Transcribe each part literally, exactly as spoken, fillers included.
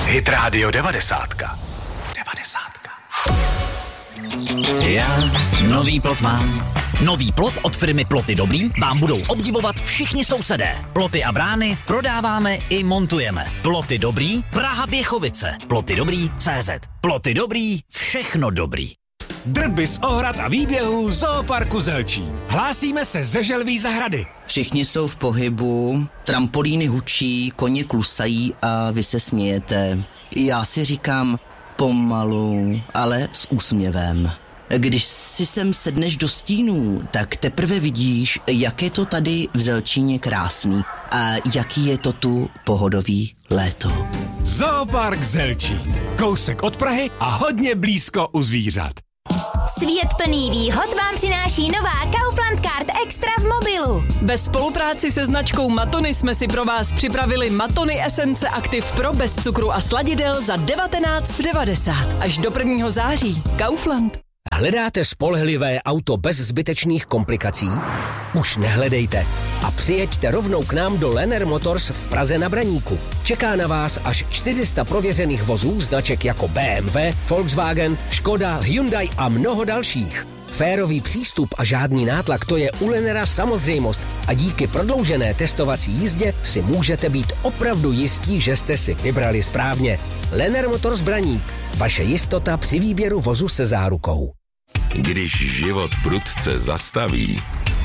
Hit Radio devadesátka. Devadesátka. Já nový plot mám. Nový plot od firmy Ploty Dobrý vám budou obdivovat všichni sousedé. Ploty a brány prodáváme i montujeme. Ploty Dobrý, Praha Běchovice. Ploty Dobrý tečka cé zet. Ploty Dobrý, všechno dobrý. Drby z ohrad a výběhů Zooparku Zelčín. Hlásíme se ze Želví zahrady. Všichni jsou v pohybu, trampolíny hučí, koně klusají a vy se smějete. Já si říkám pomalu, ale s úsměvem. Když si sem sedneš do stínů, tak teprve vidíš, jak je to tady v Zelčíně krásný a jaký je to tu pohodový léto. Zoopark Zelčín. Kousek od Prahy a hodně blízko u zvířat. Svět plný výhod vám přináší nová Kaufland Card Extra v mobilu. Ve spolupráci se značkou Matony jsme si pro vás připravili Matony Esence Active Pro bez cukru a sladidel za devatenáct devadesát. Až do prvního září. Kaufland. Hledáte spolehlivé auto bez zbytečných komplikací? Už nehledejte a přijeďte rovnou k nám do Lenner Motors v Praze na Braníku. Čeká na vás až čtyři sta prověřených vozů značek jako bé em vé, Volkswagen, Škoda, Hyundai a mnoho dalších. Férový přístup a žádný nátlak, to je u Lennera samozřejmost a díky prodloužené testovací jízdě si můžete být opravdu jistí, že jste si vybrali správně. Lenner Motors Braník. Vaše jistota při výběru vozu se zárukou. Když život prudce zastaví.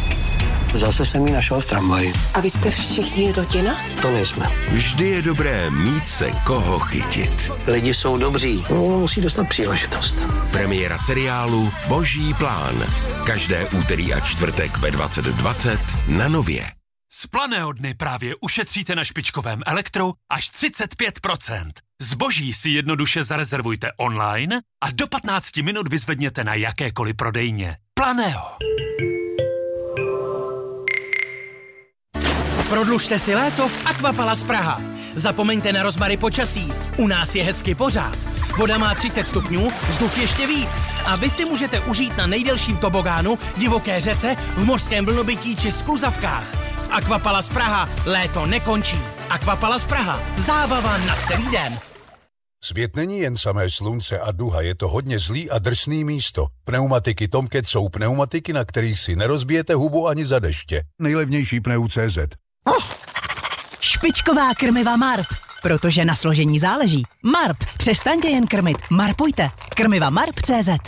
Zase jsem jí našel v tramvaji. A vy jste všichni rodina? To nejsme. Vždy je dobré mít se koho chytit. Lidi jsou dobří, někdo musí dostat příležitost. Premiéra seriálu Boží plán. Každé úterý a čtvrtek ve dvacet dvacet na Nově. Z Planého dny právě ušetříte na špičkovém elektru až třicet pět procent. Zboží si jednoduše zarezervujte online a do patnáct minut vyzvedněte na jakékoliv prodejně. Planého. Prodlužte si léto v Aquapalace Praha. Zapomeňte na rozmary počasí. U nás je hezky pořád. Voda má třicet stupňů, vzduch ještě víc. A vy si můžete užít na nejdelším tobogánu, divoké řece, v mořském vlnobytí či skluzavkách. V Aquapalace Praha léto nekončí. Aquapalace Praha. Zábava na celý den. Svět není jen samé slunce a duha, je to hodně zlý a drsný místo. Pneumatiky Tomcat jsou pneumatiky, na kterých si nerozbijete hubu ani za deště. Nejlevnější pneu tečka cé zet. Špičková krmiva Marp, protože na složení záleží. Marp, přestaňte jen krmit, marpujte. Krmiva Marp tečka cé zet.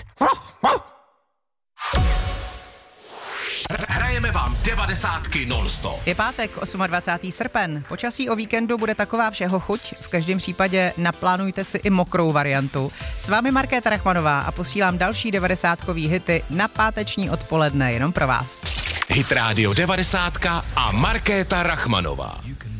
Hrajeme vám devadesátky non-stop. Je pátek, dvacátého osmého srpen. Počasí o víkendu bude taková všeho chuť. V každém případě naplánujte si i mokrou variantu. S vámi Markéta Rachmanová a posílám další devadesátkový hity na páteční odpoledne jenom pro vás. Hit Radio devadesátka a Markéta Rachmanová.